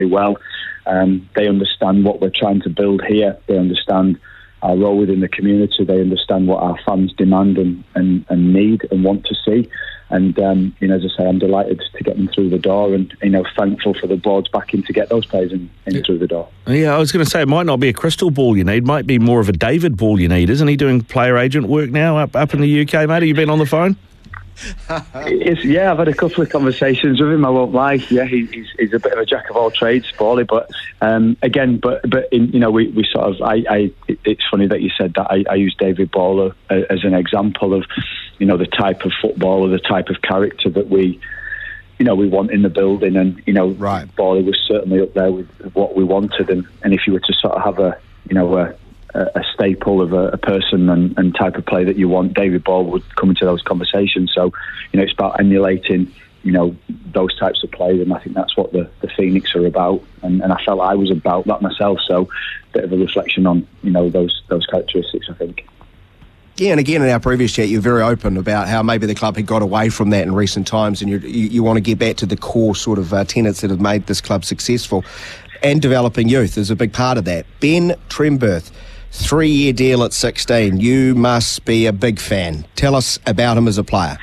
well. They understand what we're trying to build here. They understand our role within the community. They understand what our fans demand and need and want to see. And, as I say, I'm delighted to get them through the door and, thankful for the board's backing to get those players in through the door. Yeah, I was going to say, it might not be a crystal ball you need. It might be more of a David ball you need. Isn't he doing player agent work now up in the UK, mate? Have you been on the phone? I've had a couple of conversations with him. I won't lie. Yeah, he's a bit of a jack of all trades, Paulie. But we sort of. It's funny that you said that. I use David Ball as an example of, the type of footballer, the type of character that we want in the building, and right. Ball was certainly up there with what we wanted, and if you were to sort of have a staple of a person and type of play that you want, David Ball would come into those conversations. So, it's about emulating, those types of players, and I think that's what the Phoenix are about. And I felt I was about that myself. So, a bit of a reflection on, those characteristics, I think. Yeah, and again, in our previous chat, you're very open about how maybe the club had got away from that in recent times, and you want to get back to the core sort of tenets that have made this club successful. And developing youth is a big part of that. Ben Tremberth, 3-year deal at 16. You must be a big fan. Tell us about him as a player.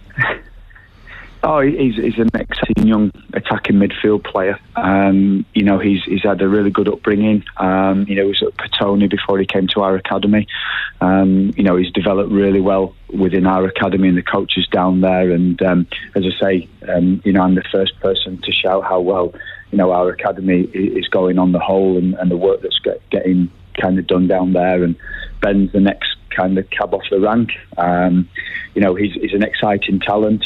Oh, he's an exciting young attacking midfield player. He's had a really good upbringing. He was at Petone before he came to our academy. He's developed really well within our academy and the coaches down there. And as I say, I'm the first person to shout how well our academy is going on the whole, and the work that's getting kind of done down there. And Ben's the next kind of cab off the rank. He's an exciting talent.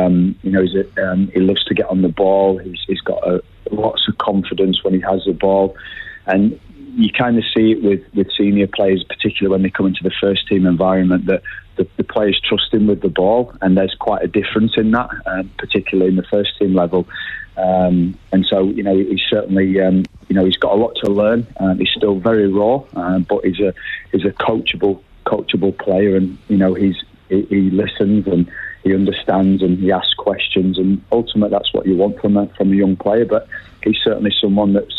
He loves to get on the ball. He's got lots of confidence when he has the ball, and you kind of see it with senior players, particularly when they come into the first team environment, that the players trust him with the ball, and there's quite a difference in that, particularly in the first team level. And so, he's certainly, he's got a lot to learn. He's still very raw, but he's a coachable player, and he listens and he understands and he asks questions, and ultimately that's what you want from a young player. But he's certainly someone that's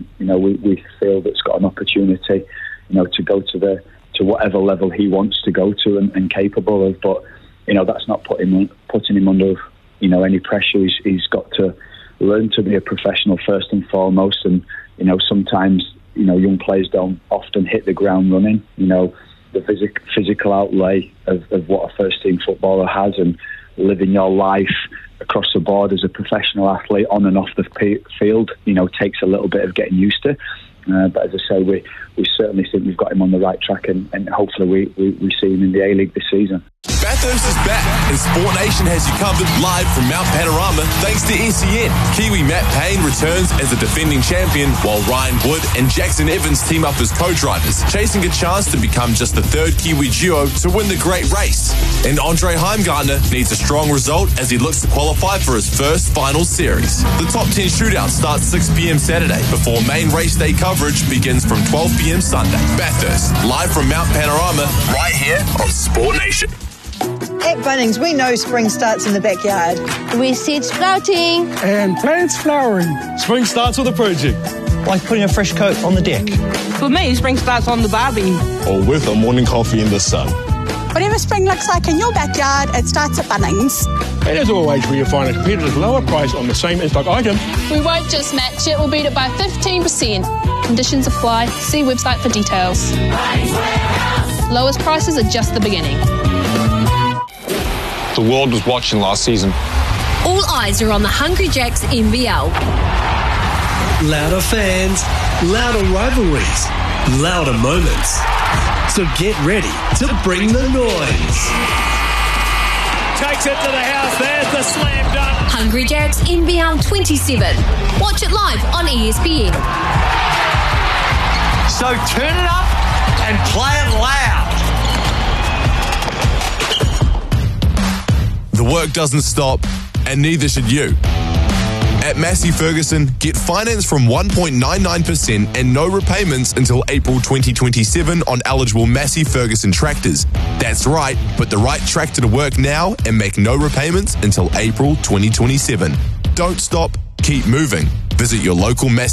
we feel that's got an opportunity to go to whatever level he wants to go to and capable of. But that's not putting him under any pressure. He's got to learn to be a professional first and foremost, and sometimes young players don't often hit the ground running. The physical outlay of what a first team footballer has, and living your life across the board as a professional athlete on and off the field takes a little bit of getting used to. But as I say, we certainly think we've got him on the right track, and hopefully we see him in the A-League this season. Bathurst is back, and Sport Nation has you covered live from Mount Panorama thanks to SEN. Kiwi Matt Payne returns as a defending champion, while Ryan Wood and Jackson Evans team up as co-drivers, chasing a chance to become just the third Kiwi duo to win the Great Race. And Andre Heimgartner needs a strong result as he looks to qualify for his first final series. The top 10 shootout starts 6 p.m. Saturday, before main race day coverage begins from 12 p.m. Sunday. Bathurst, live from Mount Panorama, right here on Sport Nation. At Bunnings, we know spring starts in the backyard. With seeds sprouting and plants flowering. Spring starts with a project, like putting a fresh coat on the deck. For me, spring starts on the barbie. Or with a morning coffee in the sun. Whatever spring looks like in your backyard, it starts at Bunnings. And as always, where you'll find a competitive lower price on the same in-stock item. We won't just match it, we'll beat it by 15%. Conditions apply. See website for details. Lowest prices are just the beginning. The world was watching last season. All eyes are on the Hungry Jacks NBL. Louder fans, louder rivalries, louder moments. So get ready to bring the noise. Takes it to the house. There's the slam dunk. Hungry Jacks NBL 27. Watch it live on ESPN. So turn it up and play it loud. The work doesn't stop, and neither should you. At Massey Ferguson, get finance from 1.99% and no repayments until April 2027 on eligible Massey Ferguson tractors. That's right, put the right tractor to work now and make no repayments until April 2027. Don't stop, keep moving. Visit your local Massey